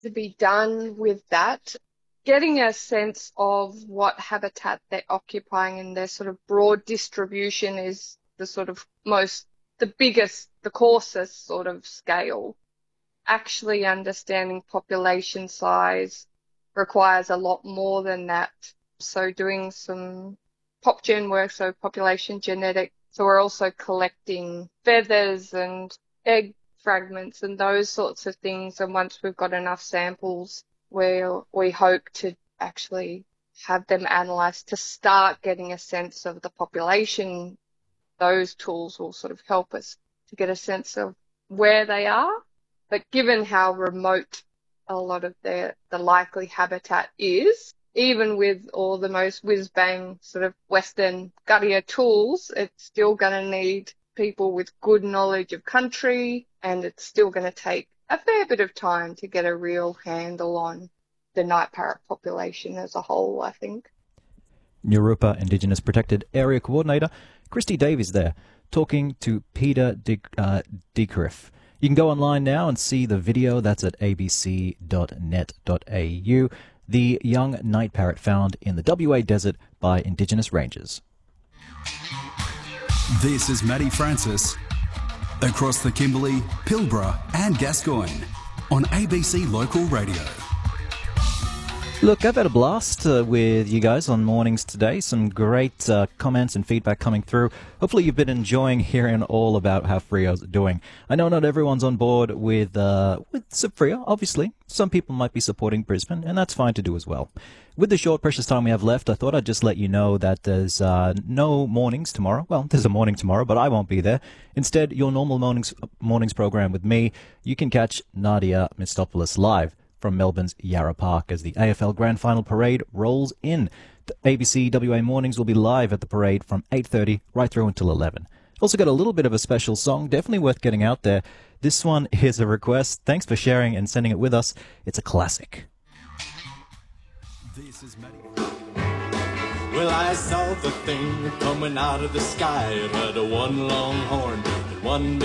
to be done with that. Getting a sense of what habitat they're occupying and their sort of broad distribution is the sort of the biggest, the coarsest sort of scale. Actually understanding population size requires a lot more than that. So doing some PopGen work, so population genetics. So we're also collecting feathers and egg fragments and those sorts of things. And once we've got enough samples, we hope to actually have them analysed to start getting a sense of the population. Those tools will sort of help us to get a sense of where they are. But given how remote a lot of the likely habitat is, even with all the most whiz-bang sort of Western guttier tools, it's still going to need people with good knowledge of country, and it's still going to take a fair bit of time to get a real handle on the night parrot population as a whole, I think. Naropa Indigenous Protected Area Coordinator Christy Davies there, talking to Peter Decariff. You can go online now and see the video. That's at abc.net.au. The young night parrot found in the WA desert by Indigenous rangers. This is Matty Francis across the Kimberley, Pilbara and Gascoyne on ABC Local Radio. Look, I've had a blast with you guys on mornings today. Some great comments and feedback coming through. Hopefully you've been enjoying hearing all about how Freo's doing. I know not everyone's on board with Freo, obviously. Some people might be supporting Brisbane, and that's fine to do as well. With the short, precious time we have left, I thought I'd just let you know that there's no mornings tomorrow. Well, there's a morning tomorrow, but I won't be there. Instead, your normal mornings program with me, you can catch Nadia Mistopoulos live from Melbourne's Yarra Park as the AFL Grand Final Parade rolls in. The ABC WA Mornings will be live at the parade from 8:30 right through until 11. Also got a little bit of a special song, definitely worth getting out there. This one is a request. Thanks for sharing and sending it with us. It's a classic. This is Matty. Well, I saw the thing coming out of the sky. It had a one long horn and one